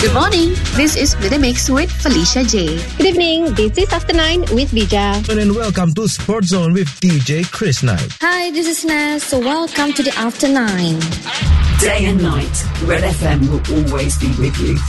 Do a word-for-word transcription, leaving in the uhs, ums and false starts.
Good morning. This is The Mix with Felicia J. Good evening. This is After Nine with Bija. And welcome to Sports Zone with D J Chris Knight. Hi, this is Naz. So welcome to the After Nine. Day and night, Red F M will always be with you.